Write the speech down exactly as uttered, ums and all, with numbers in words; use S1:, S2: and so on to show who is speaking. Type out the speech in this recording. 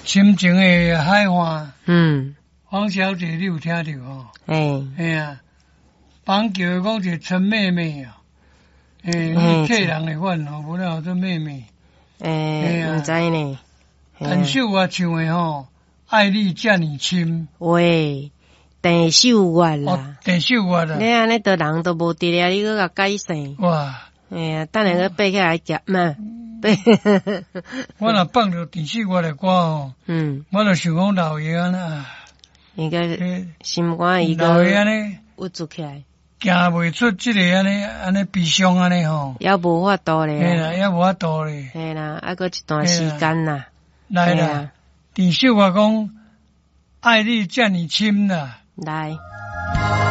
S1: 深情的海岸，
S2: 嗯，
S1: 黄小姐你有听到吼？
S2: 诶，
S1: 哎呀，帮叫讲是陈妹妹啊，诶，
S2: 嘿
S1: 你客人的款吼，无了做妹妹。
S2: 诶，
S1: 嘿啊
S2: 毋知呢。
S1: 但首我唱的吼，爱你遮尼深，
S2: 喂，第首乐
S1: 哦
S2: 啦，，
S1: 第首我啦
S2: 你，安尼都人都无伫了，你搁甲改姓，
S1: 哇，
S2: 哎呀，等下个爬起来夹嘛，爬，
S1: 我若放着第首我的歌吼，
S2: 嗯，
S1: 我就想讲老爷安尼，
S2: 应该
S1: 嘿
S2: 心肝伊
S1: 老
S2: 个
S1: 爷安尼
S2: 郁住起来，
S1: 行袂出即个安尼安尼悲伤安尼吼，
S2: 也无法度
S1: 嘿
S2: 咧，
S1: 啦，也无法度咧，
S2: 嘿啦，还搁一段时间啦，
S1: 来啦
S2: 嘿啊，
S1: 第首我讲爱你遮尼深啦。
S2: 来。